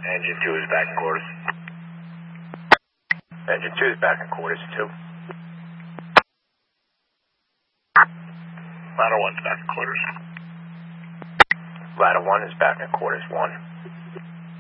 Engine 2 is back in quarters. Engine 2 is back in quarters 2. Ladder 1's back in quarters. Ladder 1 is back in quarters 1.